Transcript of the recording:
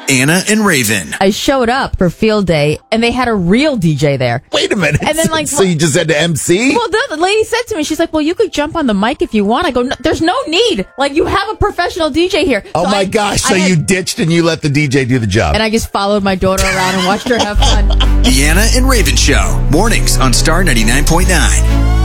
Anna and Raven. I showed up for field day, and they had a real DJ there. Wait a minute. And then, so you just had to MC? Well, the lady said to me, she's like, well, you could jump on the mic if you want. I go, no, there's no need. Like, you have a professional DJ here. Oh, my gosh. So you ditched and you let the DJ do the job. And I just followed my daughter around and watched her have fun. The Anna and Raven Show. Mornings on Star 99.9.